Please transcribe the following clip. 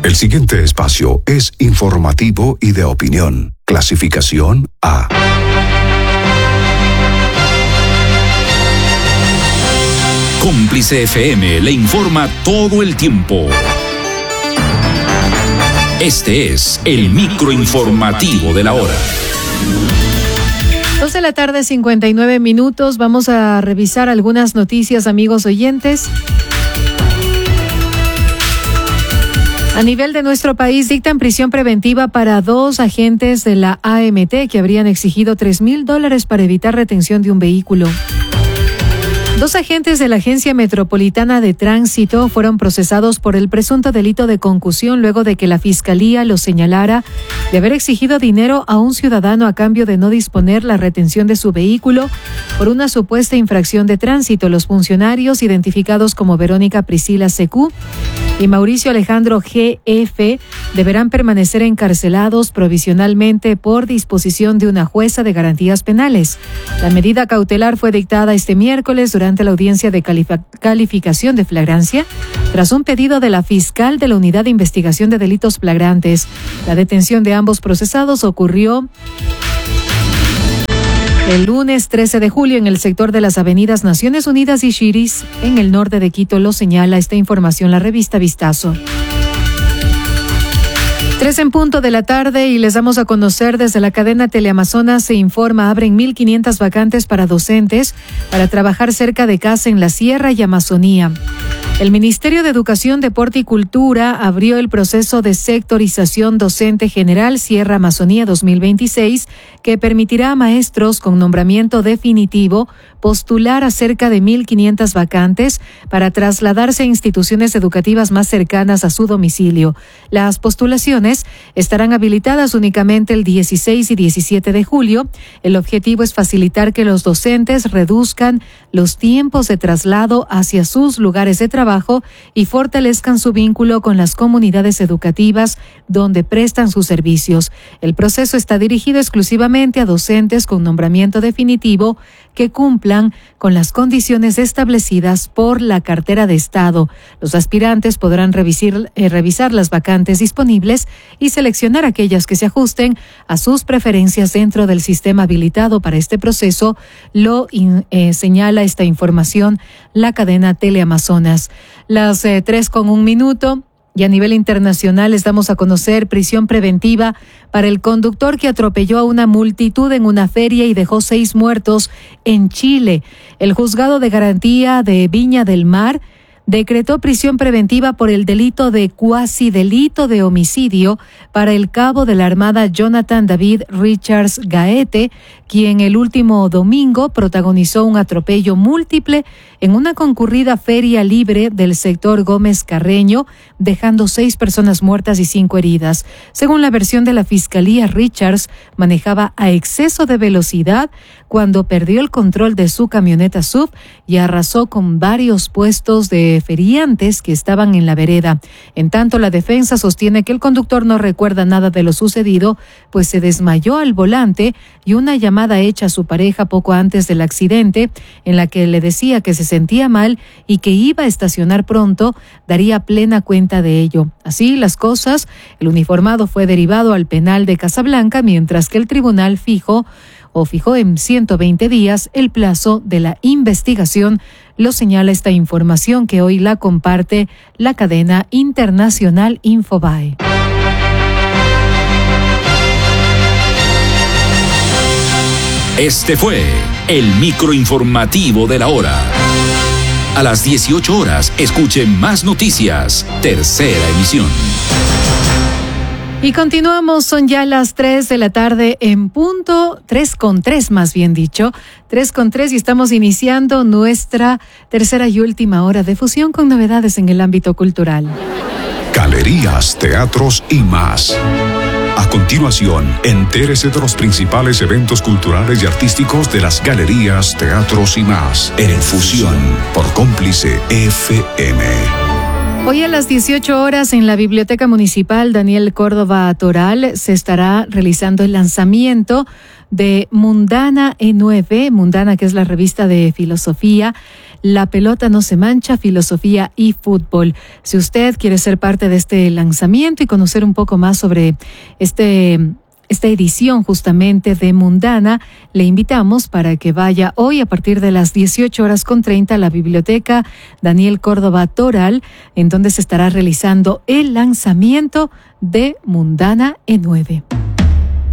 El siguiente espacio es informativo y de opinión. Clasificación A. Cómplice FM le informa todo el tiempo. Este es el microinformativo de la hora. 2:59 p.m. Vamos a revisar algunas noticias, amigos oyentes. A nivel de nuestro país, dictan prisión preventiva para 2 agentes de la AMT que habrían exigido $3,000 para evitar retención de un vehículo. 2 agentes de la Agencia Metropolitana de Tránsito fueron procesados por el presunto delito de concusión luego de que la Fiscalía los señalara de haber exigido dinero a un ciudadano a cambio de no disponer la retención de su vehículo por una supuesta infracción de tránsito. Los funcionarios, identificados como Verónica Priscila CQ y Mauricio Alejandro GF, deberán permanecer encarcelados provisionalmente por disposición de una jueza de garantías penales. La medida cautelar fue dictada este miércoles durante la audiencia de calificación de flagrancia, tras un pedido de la fiscal de la Unidad de Investigación de Delitos Flagrantes. La detención de ambos procesados ocurrió el lunes 13 de julio en el sector de las avenidas Naciones Unidas y Chiris, en el norte de Quito. Lo señala esta información la revista Vistazo. 3:00 p.m. y les damos a conocer desde la cadena Teleamazonas. Se informa, abren 1,500 vacantes para docentes para trabajar cerca de casa en la Sierra y Amazonía. El Ministerio de Educación, Deporte y Cultura abrió el proceso de sectorización docente general Sierra Amazonía 2026, que permitirá a maestros con nombramiento definitivo postular a cerca de 1,500 vacantes para trasladarse a instituciones educativas más cercanas a su domicilio. Las postulaciones estarán habilitadas únicamente el 16 y 17 de julio. El objetivo es facilitar que los docentes reduzcan los tiempos de traslado hacia sus lugares de trabajo y fortalezcan su vínculo con las comunidades educativas donde prestan sus servicios. El proceso está dirigido exclusivamente a docentes con nombramiento definitivo que cumplan con las condiciones establecidas por la cartera de Estado. Los aspirantes podrán revisar las vacantes disponibles y seleccionar aquellas que se ajusten a sus preferencias dentro del sistema habilitado para este proceso, lo señala esta información la cadena Teleamazonas. Las 3:01 p.m. Y a nivel internacional les damos a conocer prisión preventiva para el conductor que atropelló a una multitud en una feria y dejó 6 muertos en Chile. El juzgado de garantía de Viña del Mar decretó prisión preventiva por el delito de cuasi-delito de homicidio para el cabo de la Armada Jonathan David Richards Gaete, quien el último domingo protagonizó un atropello múltiple en una concurrida feria libre del sector Gómez Carreño, dejando 6 personas muertas y 5 heridas. Según la versión de la Fiscalía, Richards manejaba a exceso de velocidad cuando perdió el control de su camioneta SUV y arrasó con varios puestos de feriantes que estaban en la vereda. En tanto, la defensa sostiene que el conductor no recuerda nada de lo sucedido, pues se desmayó al volante, y una llamada hecha a su pareja poco antes del accidente, en la que le decía que se sentía mal y que iba a estacionar pronto, daría plena cuenta de ello. Así las cosas, el uniformado fue derivado al penal de Casablanca, mientras que el tribunal fijó en 120 días el plazo de la investigación. Lo señala esta información que hoy la comparte la cadena internacional Infobae. Este fue el microinformativo de la hora. A las 18 horas, escuche más noticias. Tercera emisión. Y continuamos, son ya las 3:00 p.m. en punto, 3:03 más bien dicho, 3:03, y estamos iniciando nuestra tercera y última hora de fusión con novedades en el ámbito cultural. Galerías, teatros y más. A continuación, entérese de los principales eventos culturales y artísticos de las galerías, teatros y más en Fusión por Cómplice FM. Hoy a las 18 horas en la Biblioteca Municipal Daniel Córdoba Toral se estará realizando el lanzamiento de Mundana E9, Mundana, que es la revista de filosofía. La pelota no se mancha, filosofía y fútbol. Si usted quiere ser parte de este lanzamiento y conocer un poco más sobre esta edición justamente de Mundana, le invitamos para que vaya hoy a partir de las 18:30 a la Biblioteca Daniel Córdoba Toral, en donde se estará realizando el lanzamiento de Mundana E9.